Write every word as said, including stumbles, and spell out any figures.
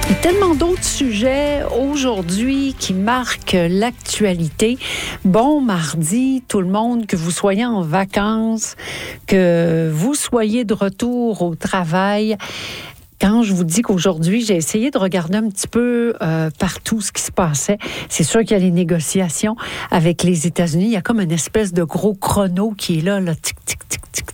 Il y a tellement d'autres sujets aujourd'hui qui marquent l'actualité. Bon mardi, tout le monde, que vous soyez en vacances, que vous soyez de retour au travail. Quand je vous dis qu'aujourd'hui, j'ai essayé de regarder un petit peu euh, partout ce qui se passait, c'est sûr qu'il y a les négociations avec les États-Unis. Il y a comme une espèce de gros chrono qui est là, là, tic, tic, tic, tic,